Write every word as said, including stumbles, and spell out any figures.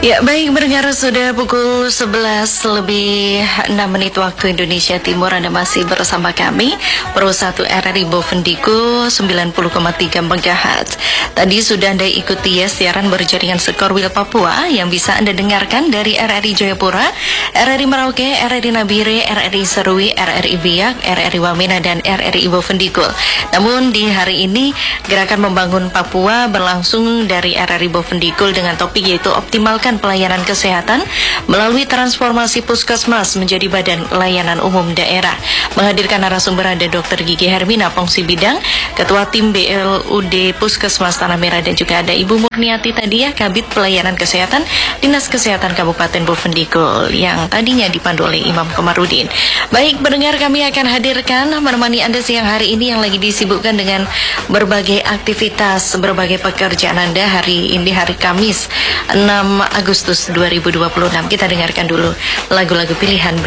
Ya, baik mendengar sudah pukul sebelas lebih enam menit waktu Indonesia Timur. Anda masih bersama kami Pro satu R R I Bovendigul sembilan puluh koma tiga megahertz. Tadi sudah Anda ikuti ya siaran berjaringan Sekorwil Papua yang bisa Anda dengarkan dari R R I Jayapura, R R I Merauke, R R I Nabire, R R I Serui, R R I Biak, R R I Wamena, dan R R I Bovendigul. Namun di hari ini Gerakan Membangun Papua berlangsung dari R R I Bovendigul dengan topik yaitu optimalkan pelayanan kesehatan melalui transformasi puskesmas menjadi badan layanan umum daerah. Menghadirkan narasumber ada Dokter Gigi Hermina, Pongsi Bidang, Ketua Tim B L U D Puskesmas Tanah Merah, dan juga ada Ibu Murniati tadi ya, Kabid Pelayanan Kesehatan Dinas Kesehatan Kabupaten Bovendigul yang tadinya dipandu oleh Imam Komarudin. Baik, pendengar, kami akan hadirkan menemani Anda siang hari ini yang lagi disibukkan dengan berbagai aktivitas, berbagai pekerjaan Anda hari ini, hari Kamis enam Agustus dua ribu dua puluh enam. Kita dengarkan dulu lagu-lagu pilihan